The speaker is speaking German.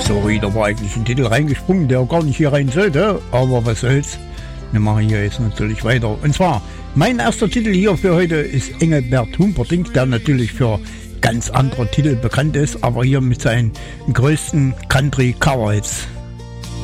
Sorry, da war eigentlich ein Titel reingesprungen, der gar nicht hier rein sollte, aber was soll's. Wir machen hier jetzt natürlich weiter. Und zwar, mein erster Titel hier für heute ist Engelbert Humperdinck, der natürlich für ganz andere Titel bekannt ist, aber hier mit seinen größten Country-Cover-Hits.